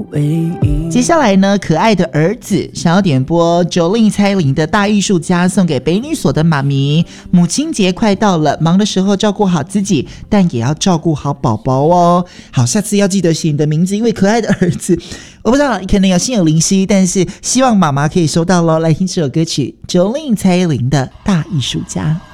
唯一。 接下来呢，可爱的儿子想要点播Jolin蔡依林的大艺术家，送给北女所的妈咪。母亲节快到了，忙的时候照顾好自己，但也要照顾好宝宝哦。好，下次要记得写你的名字，因为可爱的儿子，我不知道可能有心有灵犀，但是希望妈妈可以收到咯。来听这首歌曲，Jolin蔡依林的大艺术家。